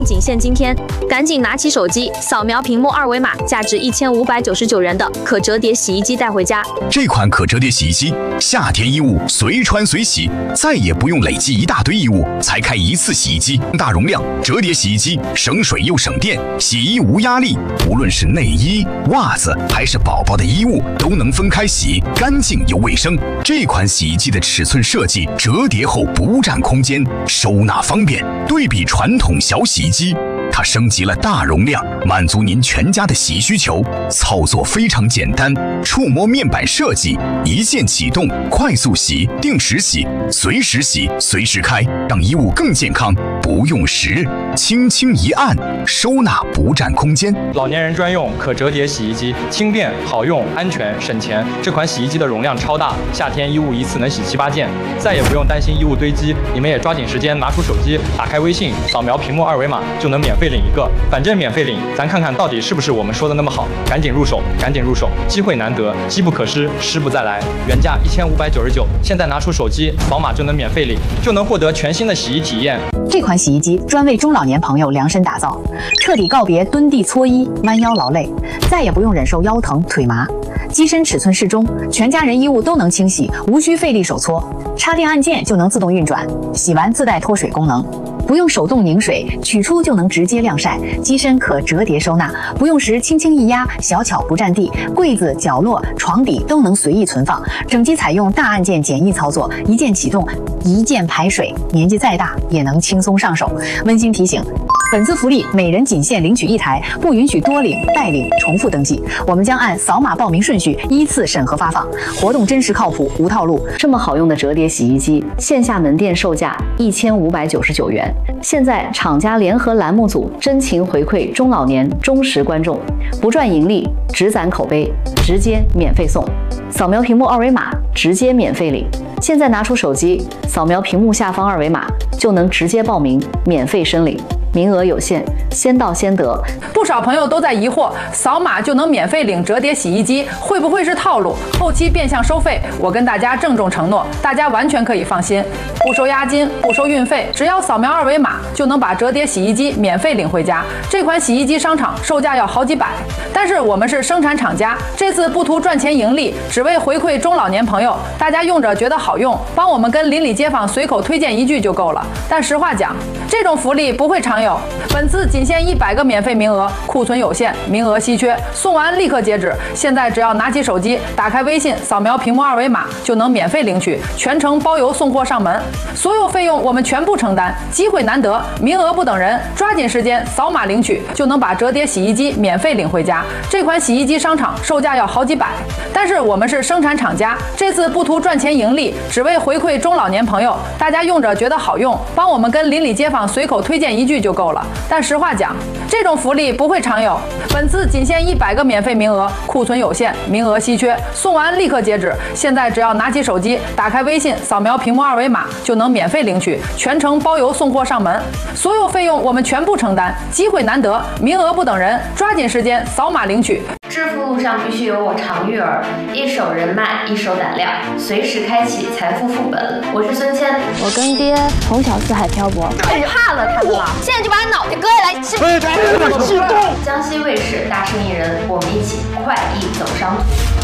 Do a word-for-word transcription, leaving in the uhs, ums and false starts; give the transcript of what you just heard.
仅限今天，赶紧拿起手机，扫描屏幕二维码，价值一千五百九十九元的可折叠洗衣机带回家。 这款可折叠洗衣机，夏天衣物随穿随洗，再也不用累积一大堆衣物才开一次洗衣机。大容量折叠洗衣机，省水又省电，洗衣无压力。无论是内衣、袜子还是宝宝的衣物，都能分开洗，干净又卫生。这款洗衣机的尺寸设计，折叠后不占空间，收纳方便。对比传统小洗衣机，它升级了大容量，满足您全家的洗衣需求。操作非常简单，触摸面板设计，一键启动，快速洗、定时洗、随时洗、随时开，让衣物更健康。不用时，轻轻一按，收纳不占空间。 老年人专用可折叠洗衣机，轻便好用，安全省钱。这款洗衣机的容量超大，夏天衣物一次能洗七八件，再也不用担心衣物堆积。你们也抓紧时间拿出手机，打开微信，扫描屏幕二维码，就能免费领一个。反正免费领，咱看看到底是不是我们说的那么好。赶紧入手，赶紧入手，机会难得，机不可失，失不再来。原价一千五百九十九，现在拿出手机扫码就能免费领，就能获得全新的洗衣体验。 这款洗衣机专为中老年朋友量身打造，彻底告别蹲地搓衣、弯腰劳累，再也不用忍受腰疼腿麻。机身尺寸适中，全家人衣物都能清洗，无需费力手搓，插电按键就能自动运转，洗完自带脱水功能。不用手动拧水，取出就能直接晾晒。机身可折叠收纳，不用时轻轻一压，小巧不占地。柜子、角落、床底都能随意存放。整机采用大按键简易操作，一键启动，一键排水，年纪再大也能轻松上手。温馨提醒：本次福利每人仅限领取一台，不允许多领、代领、重复登记。我们将按扫码报名顺序依次审核发放。活动真实靠谱，无套路。 这么好用的折叠洗衣机，线下门店售价一千五百九十九元。现在厂家联合栏目组真情回馈中老年忠实观众，不赚盈利，只攒口碑，直接免费送。扫描屏幕二维码，直接免费领。现在拿出手机，扫描屏幕下方二维码，就能直接报名，免费申领。名额有限，先到先得。 不少朋友都在疑惑，扫码就能免费领折叠洗衣机，会不会是套路？后期变相收费？我跟大家郑重承诺，大家完全可以放心，不收押金，不收运费，只要扫描二维码就能把折叠洗衣机免费领回家。这款洗衣机商场售价要好几百，但是我们是生产厂家，这次不图赚钱盈利，只为回馈中老年朋友，大家用着觉得好用，帮我们跟邻里街坊随口推荐一句就够了。但实话讲，这种福利不会常有，本次仅限一百个免费名额，库存有限，名额稀缺，送完立刻截止。现在只要拿起手机，打开微信，扫描屏幕二维码，就能免费领取，全程包邮送货上门，所有费用我们全部承担。机会难得，名额不等人，抓紧时间扫码领取，就能把折叠洗衣机免费领回家。这款洗衣机商场售价要好几百，但是我们是生产厂家，这次不图赚钱盈利，只为回馈中老年朋友，大家用着觉得好用，帮我们跟邻里街坊随口推荐一句就够了。但实话讲，这种福利不会常有，本次仅限一百个免费名额，库存有限，名额稀缺，送完立刻截止。现在只要拿起手机，打开微信，扫描屏幕二维码，就能免费领取，全程包邮送货上门，所有费用我们全部承担。机会难得，名额不等人，抓紧时间扫码领取。 致富路上必须有我常玉儿，一手人脉，一手胆量，随时开启财富副本。我是孙谦， 我跟爹从小四海漂泊， 太怕了他们了，现在就把脑袋割下来吃。 激动！ 江西卫视大生意人，我们一起快意走商途。